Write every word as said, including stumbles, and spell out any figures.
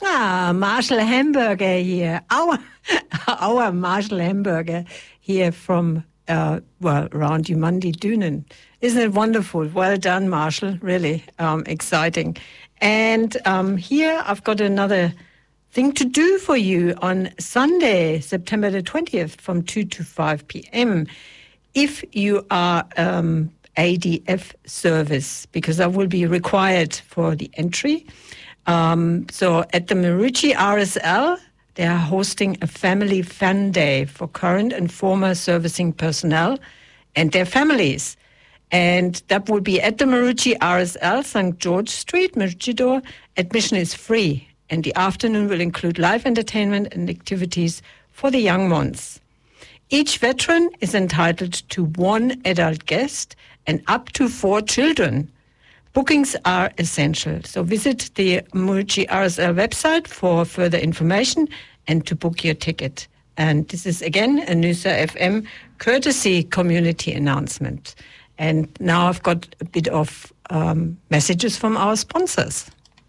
Ah, Marshall Hamburger here. Our, our Marshall Hamburger here from, uh, well, around Umandi Dünen. Isn't it wonderful? Well done, Marshall. Really um, exciting. And um, here I've got another thing to do for you on Sunday, September the twentieth, from two to five p.m. If you are um, A D F service, because that will be required for the entry. Um, so at the Marucci R S L, they are hosting a family fun day for current and former servicing personnel and their families. And that will be at the Marucci R S L, Sankt George Street, Maroochydore. Admission is free, and the afternoon will include live entertainment and activities for the young ones. Each veteran is entitled to one adult guest and up to four children. Bookings are essential, so visit the Marucci R S L website for further information and to book your ticket. And this is, again, a Noosa F M courtesy community announcement. And now I've got a bit of um, messages from our sponsors.